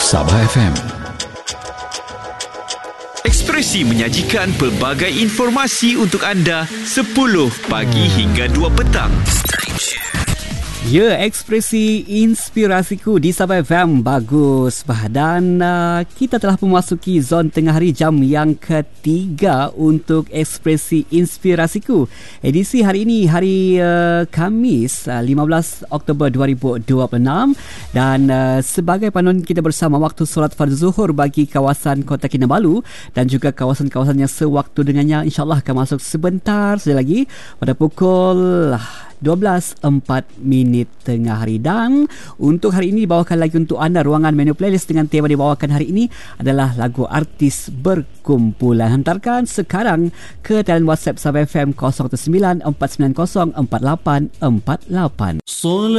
Sabah FM. Ekspresi menyajikan pelbagai informasi untuk anda 10 pagi hingga 2 petang. Ya, ekspresi inspirasiku di Sabah FM bagus. Dan kita telah memasuki zon tengah hari, jam yang ketiga untuk ekspresi inspirasiku. Edisi hari ini, hari Khamis 15 Oktober 2026. Dan sebagai panduan kita bersama waktu solat fardu zuhur bagi kawasan Kota Kinabalu dan juga kawasan-kawasan yang sewaktu dengannya, insyaAllah akan masuk sebentar saja lagi pada pukul 12.04 tengah hari. Dan untuk hari ini dibawakan lagi untuk anda ruangan menu playlist dengan tema dibawakan hari ini adalah lagu artis berkumpulan. Hantarkan sekarang ke talian WhatsApp Sabah FM 019 490 4848.